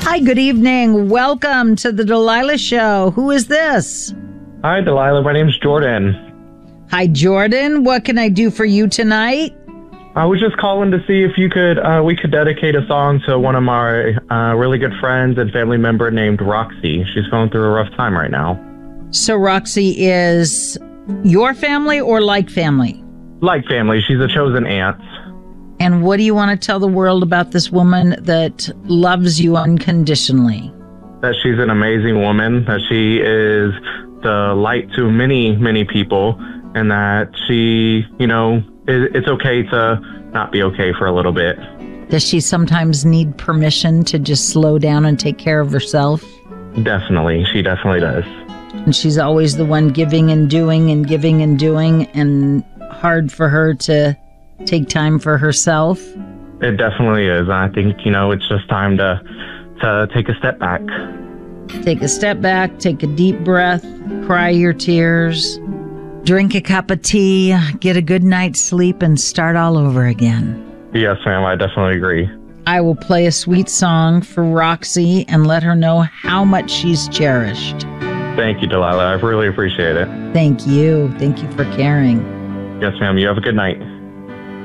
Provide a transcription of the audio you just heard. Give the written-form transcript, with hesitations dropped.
Hi, good evening. Welcome to the Delilah Show. Who is this? Hi, Delilah. My name's Jordan. Hi, Jordan. What can I do for you tonight? I was just calling to see if we could dedicate a song to one of my really good friends and family member named Roxy. She's going through a rough time right now. So Roxy is your family or like family? Like family. She's a chosen aunt. And what do you want to tell the world about this woman that loves you unconditionally? That she's an amazing woman, that she is the light to many, many people, and that she, it's okay to not be okay for a little bit. Does she sometimes need permission to just slow down and take care of herself? Definitely. She definitely does. And she's always the one giving and doing and giving and doing, and hard for her to take time for herself. It definitely is. I think, it's just time to take a step back. Take a step back, take a deep breath, cry your tears, drink a cup of tea, get a good night's sleep, and start all over again. Yes, ma'am. I definitely agree. I will play a sweet song for Roxy and let her know how much she's cherished. Thank you, Delilah. I really appreciate it. Thank you. Thank you for caring. Yes, ma'am. You have a good night.